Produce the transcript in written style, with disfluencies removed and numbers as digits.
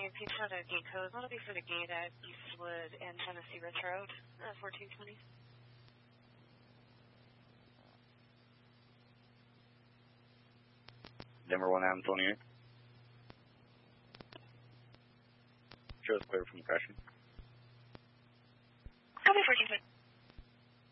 Peach out of gate code. That'll be for the gate at Eastwood and Tennessee Ridge Road, 1420. Denver 1928. Shows clear from the crashing. Copy 1420.